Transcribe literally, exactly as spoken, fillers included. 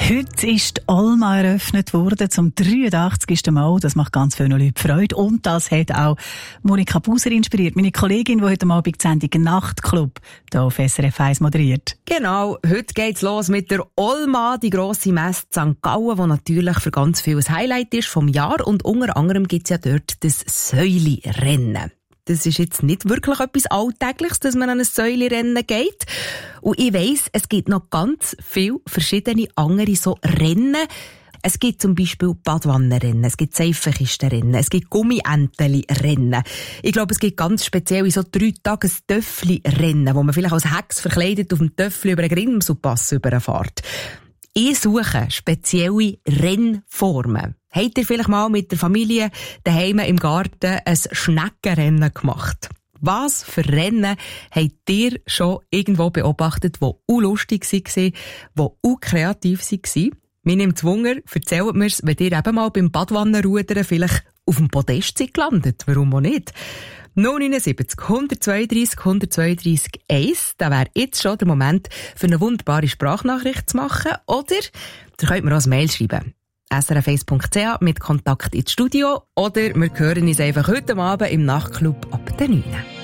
Heute ist die Olma eröffnet worden, zum dreiundachtzigsten Mal. Das macht ganz vielen Leuten Freude. Und das hat auch Monika Buser inspiriert, meine Kollegin, die heute Abend die Sendung Nachtclub hier auf S R F eins moderiert. Genau, heute geht's los mit der Olma, die grosse Messe Sankt Gallen, die natürlich für ganz viel ein Highlight ist vom Jahr. Und unter anderem gibt's ja dort das Säulirennen. Das ist jetzt nicht wirklich etwas Alltägliches, dass man an ein Säulirennen geht. Und ich weiss, es gibt noch ganz viele verschiedene andere so Rennen. Es gibt zum Beispiel Badwannenrennen, es gibt Seifenkistenrennen, es gibt Gummienteli-Rennen. Ich glaube, es gibt ganz spezielle so drei Tages Töffli-Rennen, wo man vielleicht als Hex verkleidet auf dem Töffli über einen Grimselpass überfährt. Ich suche spezielle Rennformen. Habt ihr vielleicht mal mit der Familie daheim im Garten ein Schneckenrennen gemacht? Was für Rennen habt ihr schon irgendwo beobachtet, die auch lustig waren, die auch kreativ waren? Mir nimmt Wunder, erzählt mir's, wenn ihr eben mal beim Badwannenrudern vielleicht auf dem Podest seid gelandet. Warum auch nicht? null neun sieben null, eins zwei drei, eins zwei drei eins. Da wäre jetzt schon der Moment, für eine wunderbare Sprachnachricht zu machen. Oder ihr könnt mir auch ein Mail schreiben. s r f eins punkt c h mit Kontakt ins Studio. Oder wir hören uns einfach heute Abend im Nachtclub ab der neun.